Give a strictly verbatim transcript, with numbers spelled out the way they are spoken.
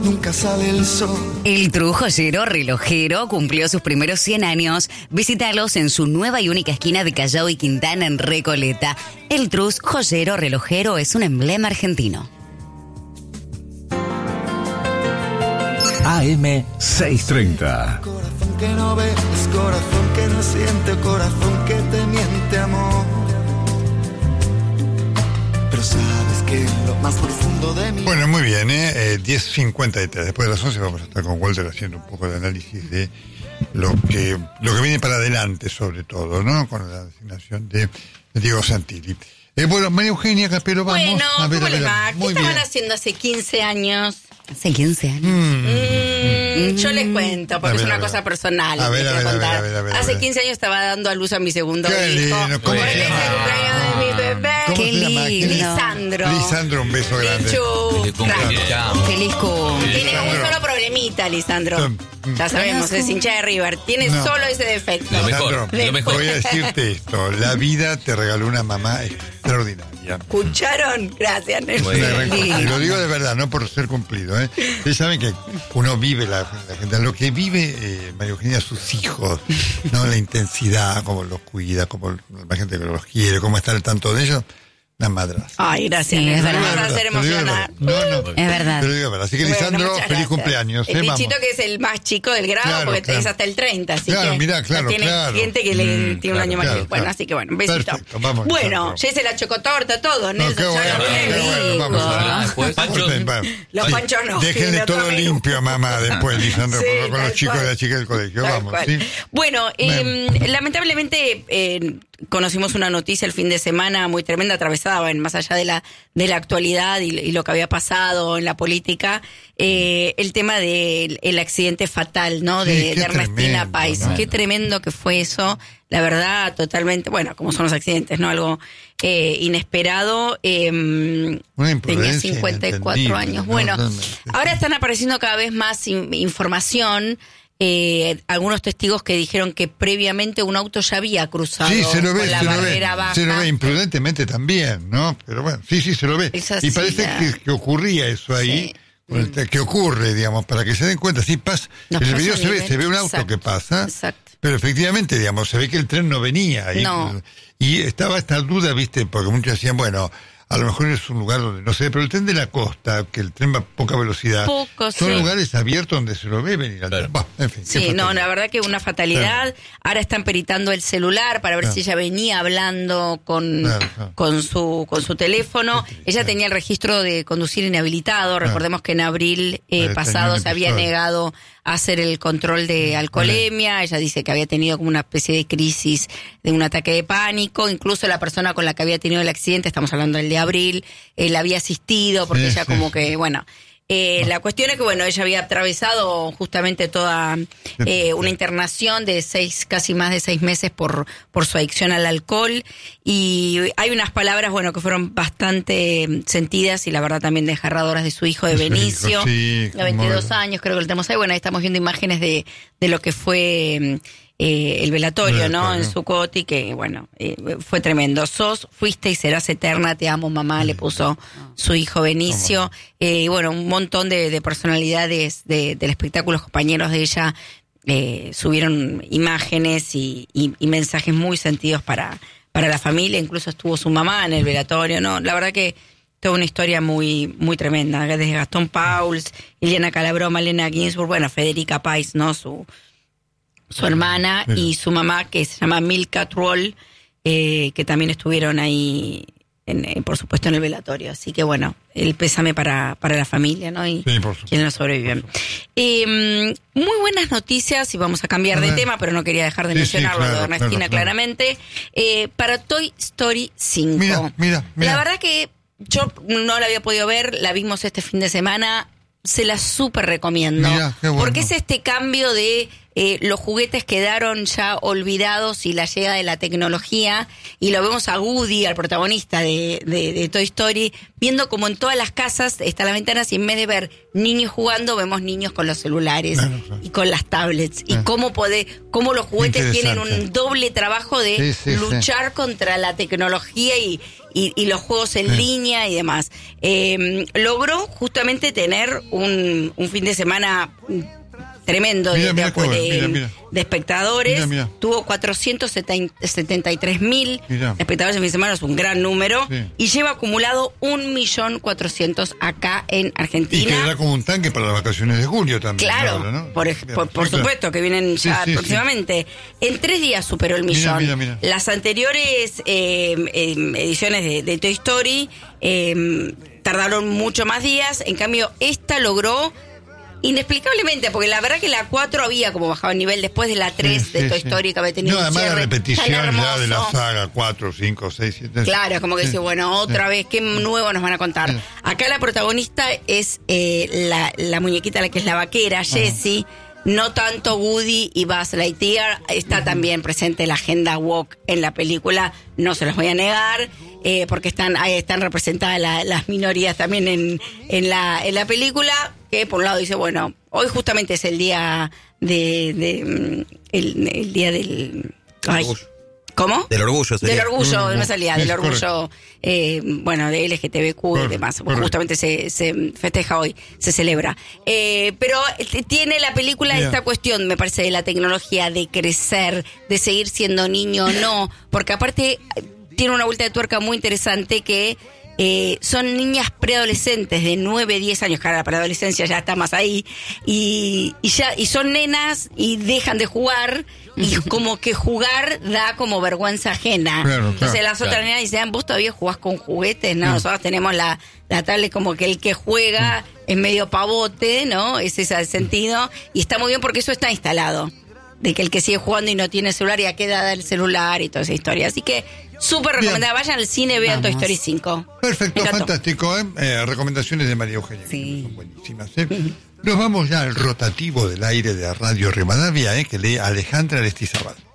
nunca sale el sol. El True Joyero Relojero cumplió sus primeros cien años. Visítalos en su nueva y única esquina de Callao y Quintana en Recoleta. El True Joyero Relojero es un emblema argentino. A M seiscientos treinta. Corazón que no ves, corazón que no siente, corazón que te miente, amor. Pero sabes que lo más profundo de mí... Bueno, muy bien, ¿eh? eh diez cincuenta y tres. Después de las once vamos a estar con Walter haciendo un poco de análisis de lo que lo que viene para adelante, sobre todo, ¿no? Con la designación de, de Diego Santilli. Eh, bueno, María Eugenia Capelo, vamos bueno, a ver. ¿cómo a ver, les va? ¿Qué muy estaban bien. haciendo hace quince años? Hace quince años. Mm. Mm, yo les cuento, porque A ver, es una a ver. cosa personal. A ver, les a voy ver, a ver, contar. a ver, a ver, a Hace ver. quince años estaba dando a luz a mi segundo Qué hijo. lindo, ¿cómo Porque se es llama? el cumpleaños de mi bebé. ¿Cómo Qué se llama? lindo. Lisandro. Lisandro, un beso grande. Lichu. Feliz cumpleaños. Gracias. Feliz cum. Tiene un Lisandro. solo problemita, Lisandro. Mm. Ya sabemos, es hincha de River. Tiene No. solo ese defecto. Lo mejor, Lisandro, lo mejor. voy a decirte esto. La vida te regaló una mamá extraordinaria. ¿Escucharon? Gracias, Es Nelson. una gran cosa. lindo. Y lo digo de verdad, no por ser cumplido, ¿eh? Ustedes saben que uno vive la, la gente, lo que vive eh, María Eugenia, sus hijos, ¿no? La intensidad, cómo los cuida, cómo la gente que los quiere, cómo estar al tanto de ellos, una madraza. Ay, gracias, Sí, es Nelson. verdad. Me vas a hacer Te lo digo de emocionar. verdad. No, no. Es verdad. Te lo digo de verdad. Así que, Bueno, Lisandro, muchas feliz gracias. cumpleaños. El ¿eh? bichito Vamos. que es el más chico del grado, Claro, porque claro. tenés hasta el treinta, así Claro, que mirá, ya claro, tiene claro. gente que le Mm, tiene un año más claro, que... Bueno, claro. así que bueno, un besito. Perfecto, vamos, Bueno, Lisandro. ya hice la chocotorta, todo, No, Nelson. qué ya bueno, lo qué tiene. bueno, vamos a Ah, ver. después, Pancho, Pancho. Los panchos no. Déjenle Sí, todo otro menú. limpio a mamá después, Lisandro, Sí, con, con tal los chicos cual. y las chicas del colegio. Tal Vamos, cual. ¿sí? Bueno, eh, Bueno. lamentablemente eh, conocimos una noticia el fin de semana muy tremenda, atravesada, bueno, más allá de la de la actualidad y, y lo que había pasado en la política, eh, el tema del el accidente fatal, ¿no? Sí, De, qué de Ernestina tremendo, Pais. ¿no? Qué tremendo que fue eso. La verdad, totalmente, bueno, como son los accidentes, ¿no? Algo eh, inesperado. Eh, Una tenía imprudencia cincuenta y cuatro inentendible, años. ¿no? Bueno, Realmente. ahora están apareciendo cada vez más in- información. Eh, algunos testigos que dijeron que previamente un auto ya había cruzado Sí, se lo ve, con la se lo ve, barrera baja. se lo ve imprudentemente también, ¿no? Pero bueno, sí, sí, se lo ve. Es así, Y parece ya. que, que ocurría eso ahí, Sí. con el- que ocurre, digamos, para que se den cuenta. Sí, pasa. Nos En el pasa video a se ve, nivel- se ve un auto Exacto, que pasa, exacto. pero efectivamente, digamos, se ve que el tren no venía. Y, No. y estaba esta duda, ¿viste? Porque muchos decían, bueno, a lo mejor es un lugar donde no sé, pero el tren de la costa, que el tren va a poca velocidad, Poco, son sí. lugares abiertos donde se lo ve venir al Claro. tren. Bah, en fin, qué Sí, no, fatalidad. la verdad que una fatalidad. Ahora están peritando el celular para ver Claro. si ella venía hablando con, Claro, claro. con su con su teléfono. Qué triste. Ella tenía el registro de conducir inhabilitado. Recordemos que en abril eh, Eh, pasado tenía un se había episodio. negado a hacer el control de alcoholemia. Ella dice que había tenido como una especie de crisis, de un ataque de pánico. Incluso la persona con la que había tenido el accidente, estamos hablando del de abril, eh, la había asistido porque Sí, ella sí, como sí. que, bueno... Eh, la cuestión es que, bueno, ella había atravesado justamente toda eh, una internación de seis, casi más de seis meses por, por su adicción al alcohol. Y hay unas palabras, bueno, que fueron bastante sentidas y la verdad también desgarradoras de su hijo, de De su Benicio, hijo, sí, de cómo veintidós era. años, creo que lo tenemos ahí. Bueno, ahí estamos viendo imágenes de, de lo que fue eh, el velatorio, ¿no? Velatorio. En Zuccotti, que, bueno, eh, fue tremendo. Sos, fuiste y serás eterna, te amo, mamá, le puso su hijo Benicio. Eh, y bueno, un montón de, de personalidades de, del espectáculo, los compañeros de ella eh, subieron imágenes y, y, y mensajes muy sentidos para, para la familia. Incluso estuvo su mamá en el velatorio, ¿no? La verdad que toda una historia muy muy tremenda. Desde Gastón Pauls, Iliana Calabró, Malena Ginsburg, bueno, Federica Pais, ¿no? Su, su hermana Mira. y su mamá, que se llama Milka Troll, eh, que también estuvieron ahí, en, eh, por supuesto, en el velatorio. Así que, bueno, el pésame para, para la familia, ¿no? Y Sí, por supuesto. quienes no sobreviven. Eh, muy buenas noticias, y vamos a cambiar A de ver. tema, pero no quería dejar de Sí, sí, mencionarlo, claro, de Ernestina, claro, claro. claramente. Eh, para Toy Story cinco. Mira, mira, mira. La verdad que yo no la había podido ver, la vimos este fin de semana, se la súper recomiendo. Mira, qué bueno. Porque es este cambio de eh, los juguetes quedaron ya olvidados y la llegada de la tecnología, y lo vemos a Woody, al protagonista de, de, de Toy Story, viendo como en todas las casas están las ventanas y en vez de ver niños jugando, vemos niños con los celulares Claro, claro. y con las tablets. Ah. Y cómo, poder, cómo los juguetes tienen Interesante. un doble trabajo de Sí, sí, luchar contra la tecnología y, y, y los juegos en Sí. línea y demás. Eh, logró justamente tener un, un fin de semana tremendo de, Mira, de, mira qué bueno, de- mira, mira. de espectadores. Mira, mira. Tuvo cuatrocientos setenta y tres mil Mira. espectadores en fin de semana, es un gran número. Sí. Y lleva acumulado un millón cuatrocientos acá en Y Argentina. quedará como un tanque para las vacaciones de julio también. Claro, ahora, ¿no? por, ej- por, por Sí, claro. supuesto que vienen Sí, ya sí, sí. próximamente. En tres días superó el Mira, millón. mira, mira. Las anteriores eh, eh, ediciones de, de Toy Story eh, tardaron mucho más días. En cambio, esta logró inexplicablemente, porque la verdad que la cuatro había como bajado el nivel después de la tres Sí, de sí, Toy sí. Story, que había tenido No, un además la cierre repetición tan ya de la hermoso. saga cuatro, cinco, seis, siete. Claro, es como que Sí. dice, bueno, otra Sí. vez, ¿qué nuevo nos van a contar? Sí. Acá la protagonista es eh, la, la muñequita, la que es la vaquera, Jessie. No tanto Woody y Buzz Lightyear. Está también presente la agenda woke en la película, no se los voy a negar, eh, porque están ahí están representadas la- las minorías también en, en, la, en la película, que por un lado dice, bueno, hoy justamente es el día de... de mm, el, el día del... ay, Orgullo. ¿Cómo? Del orgullo sería. Del orgullo, Mm, no me salía, es del orgullo, eh, bueno, de L G T B Q y Correcto, demás. correcto. Justamente se, se festeja hoy, se celebra. Eh, pero t- tiene la película Mira. esta cuestión, me parece, de la tecnología, de crecer, de seguir siendo niño o no, porque aparte eh, tiene una vuelta de tuerca muy interesante que... Eh, son niñas preadolescentes de nueve, diez años, que ahora la preadolescencia ya está más ahí, y, y ya y son nenas y dejan de jugar, y como que jugar da como vergüenza ajena. Claro, Entonces claro, las otras claro. nenas dicen, ¿vos todavía jugás con juguetes? No, nosotros tenemos la, la tablet, como que el que juega es medio pavote, ¿no? Es ese el sentido, y está muy bien porque eso está instalado. De que el que sigue jugando y no tiene celular, y a qué edad da el celular y toda esa historia. Así que súper recomendada. Vayan al cine, vean Toy Story cinco. Perfecto, Me encantó. fantástico. ¿eh? Eh, recomendaciones de María Eugenia. Sí. Que son buenísimas. ¿eh? Nos vamos ya al rotativo del aire de Radio Rivadavia, ¿eh? que lee Alejandra Aristizábal.